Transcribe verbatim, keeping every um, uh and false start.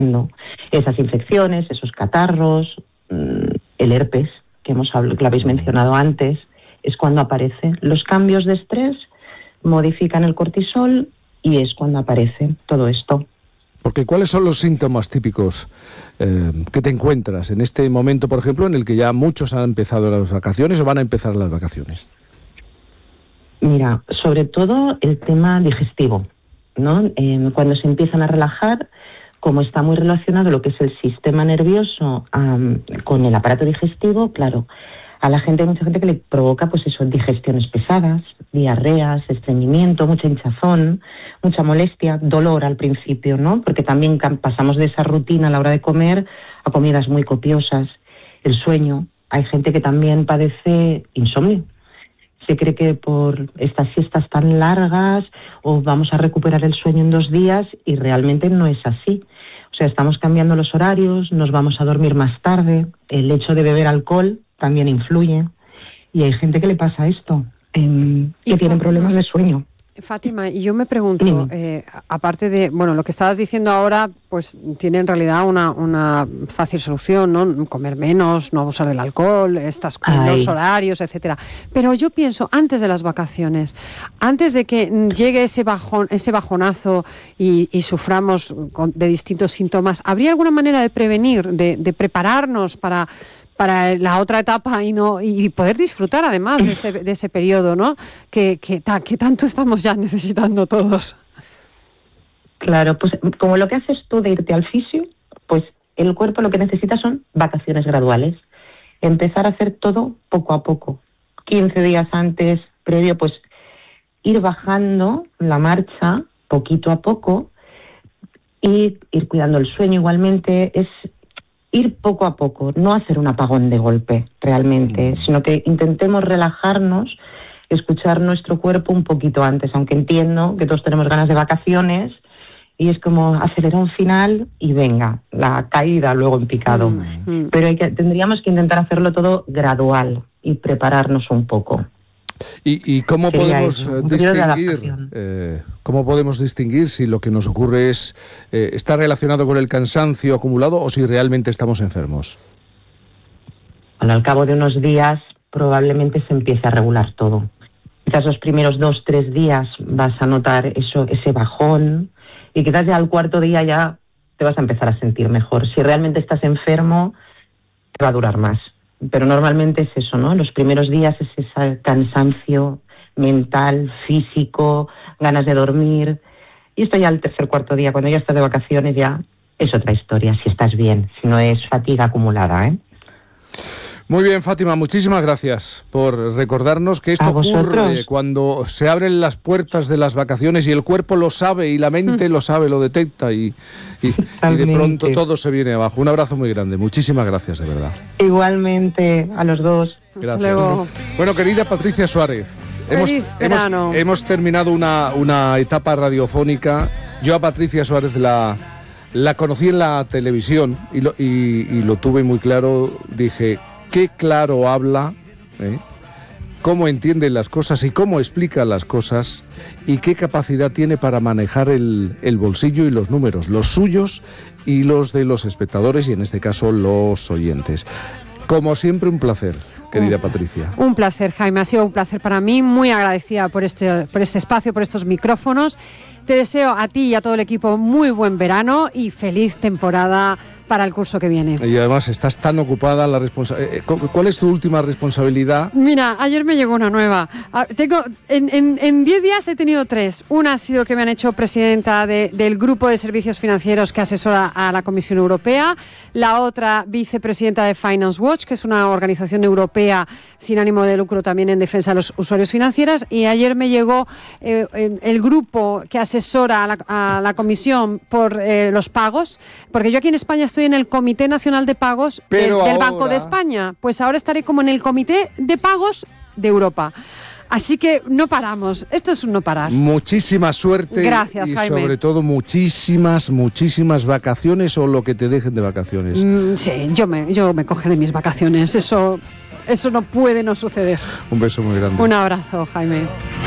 esas infecciones, esos catarros, el herpes, que hemos hablado, que lo habéis mencionado antes, es cuando aparece. Los cambios de estrés modifican el cortisol y es cuando aparece todo esto. Porque ¿cuáles son los síntomas típicos eh, que te encuentras en este momento, por ejemplo, en el que ya muchos han empezado las vacaciones o van a empezar las vacaciones? Mira, sobre todo el tema digestivo, ¿no? Eh, cuando se empiezan a relajar, como está muy relacionado lo que es el sistema nervioso um, con el aparato digestivo, claro, a la gente, hay mucha gente que le provoca, pues eso, digestiones pesadas, diarreas, estreñimiento, mucha hinchazón, mucha molestia, dolor al principio, ¿no? Porque también pasamos de esa rutina a la hora de comer a comidas muy copiosas. El sueño, hay gente que también padece insomnio. Se cree que por estas siestas tan largas o vamos a recuperar el sueño en dos días y realmente no es así. O sea, estamos cambiando los horarios, nos vamos a dormir más tarde, el hecho de beber alcohol también influye y hay gente que le pasa esto, eh, que tienen problemas de sueño. Fátima, y yo me pregunto, eh, aparte de, bueno, lo que estabas diciendo ahora, pues tiene en realidad una, una fácil solución, ¿no? Comer menos, no abusar del alcohol, estas, los horarios, etcétera. Pero yo pienso, antes de las vacaciones, antes de que llegue ese bajón, ese bajonazo y, y suframos con, de distintos síntomas, ¿habría alguna manera de prevenir, de, de prepararnos para para la otra etapa y no y poder disfrutar además de ese, de ese periodo, ¿no? Que, que, ta, que tanto estamos ya necesitando todos? Claro, pues como lo que haces tú de irte al fisio, pues el cuerpo lo que necesita son vacaciones graduales. Empezar a hacer todo poco a poco. quince días antes, previo, pues ir bajando la marcha poquito a poco y ir cuidando el sueño igualmente. Es ir poco a poco, no hacer un apagón de golpe realmente, sino que intentemos relajarnos, escuchar nuestro cuerpo un poquito antes, aunque entiendo que todos tenemos ganas de vacaciones y es como acelerar un final y venga, la caída luego en picado. Mm. Pero hay que, tendríamos que intentar hacerlo todo gradual y prepararnos un poco. ¿Y, y cómo podemos eso, distinguir eh, cómo podemos distinguir si lo que nos ocurre es eh, está relacionado con el cansancio acumulado o si realmente estamos enfermos? Bueno, al cabo de unos días probablemente se empiece a regular todo. Quizás los primeros dos, tres días vas a notar eso, ese bajón y quizás ya al cuarto día ya te vas a empezar a sentir mejor. Si realmente estás enfermo, te va a durar más. Pero normalmente es eso, ¿no? Los primeros días es ese cansancio mental, físico, ganas de dormir. Y esto ya el tercer, cuarto día, cuando ya estás de vacaciones, ya es otra historia, si estás bien, si no es fatiga acumulada, ¿eh? Muy bien, Fátima, muchísimas gracias por recordarnos que esto ocurre cuando se abren las puertas de las vacaciones y el cuerpo lo sabe y la mente lo sabe, lo detecta y, y, y de pronto todo se viene abajo. Un abrazo muy grande, muchísimas gracias, de verdad. Igualmente, a los dos. Gracias. Luego. Bueno, querida Patricia Suárez, hemos, hemos, hemos terminado una, una etapa radiofónica. Yo a Patricia Suárez la... La conocí en la televisión y lo, y, y lo tuve muy claro, dije, qué claro habla, ¿eh? Cómo entiende las cosas y cómo explica las cosas y qué capacidad tiene para manejar el, el bolsillo y los números, los suyos y los de los espectadores y en este caso los oyentes. Como siempre, un placer, querida un, Patricia. Un placer, Jaime, ha sido un placer para mí, muy agradecida por este, por este espacio, por estos micrófonos. Te deseo a ti y a todo el equipo muy buen verano y feliz temporada para el curso que viene. Y además estás tan ocupada, la responsa- ¿cuál es tu última responsabilidad? Mira, ayer me llegó una nueva. Tengo en, en, en diez días he tenido tres. Una ha sido que me han hecho presidenta de, del grupo de servicios financieros que asesora a la Comisión Europea. La otra, vicepresidenta de Finance Watch, que es una organización europea sin ánimo de lucro también en defensa de los usuarios financieros. Y ayer me llegó eh, el grupo que asesora a la, a la Comisión por eh, los pagos, porque yo aquí en España estoy en el Comité Nacional de Pagos de, del ahora... Banco de España. Pues ahora estaré como en el Comité de Pagos de Europa. Así que no paramos. Esto es un no parar. Muchísima suerte. Gracias, y Jaime. Sobre todo muchísimas, muchísimas vacaciones o lo que te dejen de vacaciones. Mm, sí, yo me, yo me cogeré mis vacaciones. Eso, eso no puede no suceder. Un beso muy grande. Un abrazo, Jaime.